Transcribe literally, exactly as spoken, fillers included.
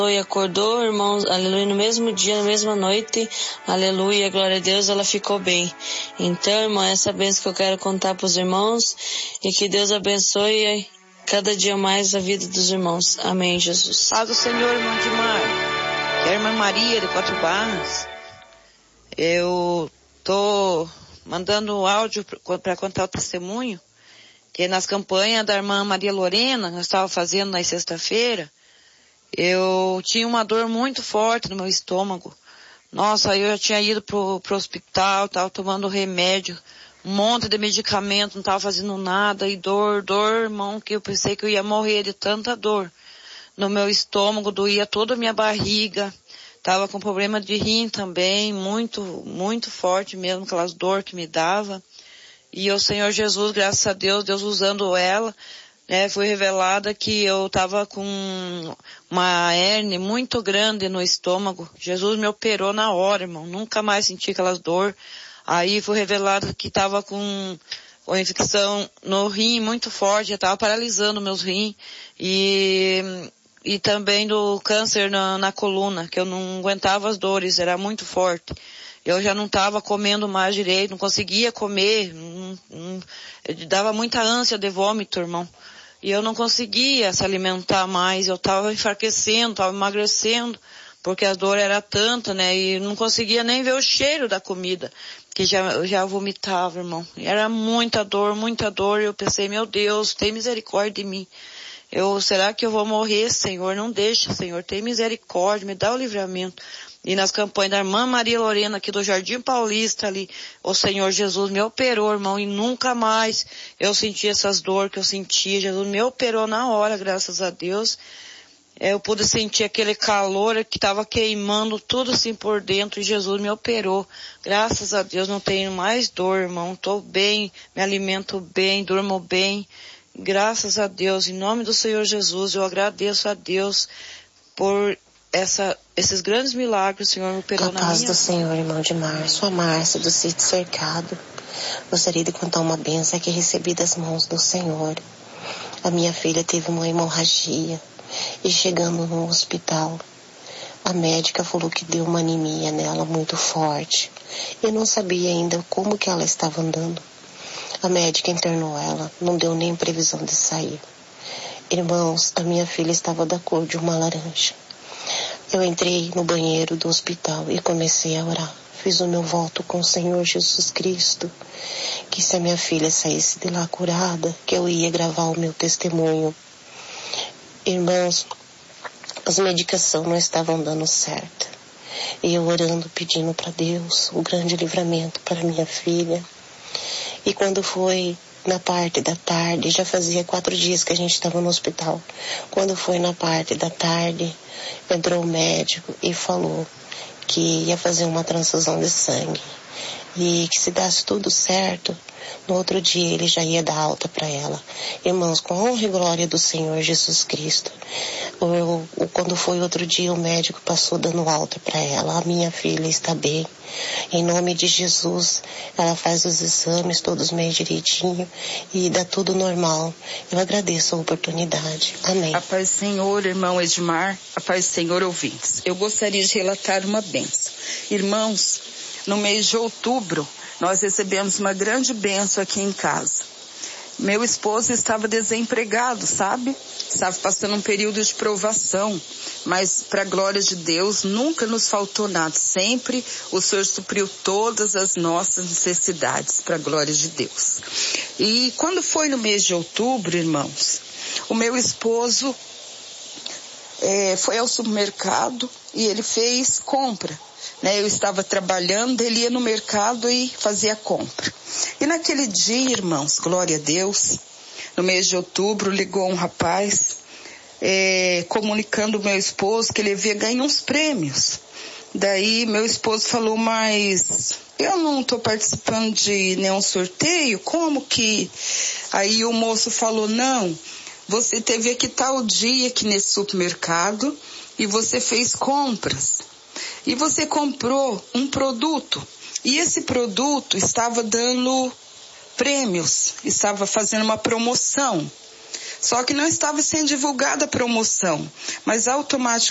E acordou, irmãos, aleluia, no mesmo dia, na mesma noite, aleluia, glória a Deus, ela ficou bem. Então, irmão, essa bênção que eu quero contar para os irmãos, e que Deus abençoe cada dia mais a vida dos irmãos. Amém, Jesus. Paz do Senhor, irmão Dimar, que é a irmã Maria de Quatro Barras. Eu tô mandando um áudio para contar o testemunho, que nas campanhas da irmã Maria Lorena, nós estávamos fazendo na sexta-feira, eu tinha uma dor muito forte no meu estômago. Nossa, eu já tinha ido pro, pro hospital, tava tomando remédio, um monte de medicamento, não tava fazendo nada, e dor, dor, irmão, que eu pensei que eu ia morrer de tanta dor. No meu estômago, doía toda a minha barriga, tava com problema de rim também, muito, muito forte mesmo, aquelas dores que me dava. E o Senhor Jesus, graças a Deus, Deus usando ela, né, foi revelada que eu estava com uma hérnia muito grande no estômago. Jesus me operou na hora, irmão. Nunca mais senti aquelas dor. Aí foi revelado que estava com uma infecção no rim muito forte. Já estava paralisando meus rins. E, e também do câncer na, na coluna, que eu não aguentava as dores. Era muito forte. Eu já não estava comendo mais direito. Não conseguia comer. Não, não, dava muita ânsia de vômito, irmão. E eu não conseguia se alimentar mais, eu estava enfraquecendo, estava emagrecendo, porque a dor era tanta, né, e não conseguia nem ver o cheiro da comida, que já, eu já vomitava, irmão. E era muita dor, muita dor, e eu pensei, meu Deus, tem misericórdia de mim. Eu, será que eu vou morrer, Senhor? Não deixa, Senhor, tem misericórdia, me dá o livramento. E nas campanhas da irmã Maria Lorena, aqui do Jardim Paulista ali, o Senhor Jesus me operou, irmão, e nunca mais eu senti essas dores que eu sentia. Jesus me operou na hora, graças a Deus. Eu pude sentir aquele calor que estava queimando tudo assim por dentro, e Jesus me operou. Graças a Deus não tenho mais dor, irmão. Estou bem, me alimento bem, durmo bem. Graças a Deus, em nome do Senhor Jesus, eu agradeço a Deus por essa, esses grandes milagres, o Senhor me operou na minha vida. A paz do Senhor, irmão Dimar, sou a Márcia do Sítio Cercado. Gostaria de contar uma bênção que recebi das mãos do Senhor. A minha filha teve uma hemorragia e chegando no hospital, a médica falou que deu uma anemia nela muito forte. Eu não sabia ainda como que ela estava andando. A médica internou ela, não deu nem previsão de sair. Irmãos, a minha filha estava da cor de uma laranja. Eu entrei no banheiro do hospital e comecei a orar. Fiz o meu voto com o Senhor Jesus Cristo, que se a minha filha saísse de lá curada, que eu ia gravar o meu testemunho. Irmãos, as medicações não estavam dando certo. E eu orando, pedindo para Deus o grande livramento para minha filha. E quando foi na parte da tarde, já fazia quatro dias que a gente estava no hospital. Quando foi na parte da tarde, entrou o médico e falou que ia fazer uma transfusão de sangue. E que se desse tudo certo, no outro dia ele já ia dar alta para ela. Irmãos, com a honra e glória do Senhor Jesus Cristo, eu, eu, quando foi outro dia, o médico passou dando alta para ela. A minha filha está bem. Em nome de Jesus, ela faz os exames todos meio direitinho e dá tudo normal. Eu agradeço a oportunidade. Amém. A paz do Senhor, irmão Edmar, a paz do Senhor, ouvintes. Eu gostaria de relatar uma bênção. Irmãos, no mês de outubro, nós recebemos uma grande bênção aqui em casa. Meu esposo estava desempregado, sabe? Estava passando um período de provação, mas para a glória de Deus nunca nos faltou nada. Sempre o Senhor supriu todas as nossas necessidades para a glória de Deus. E quando foi no mês de outubro, irmãos, o meu esposo é, foi ao supermercado e ele fez compra. Né, eu estava trabalhando, ele ia no mercado e fazia compra. E naquele dia, irmãos, glória a Deus, no mês de outubro, ligou um rapaz, é, comunicando ao meu esposo que ele havia ganho uns prêmios. Daí meu esposo falou, mas eu não estou participando de nenhum sorteio, como que? Aí o moço falou, não, você teve aqui tal dia aqui nesse supermercado e você fez compras. E você comprou um produto, e esse produto estava dando prêmios, estava fazendo uma promoção. Só que não estava sendo divulgada a promoção, mas automaticamente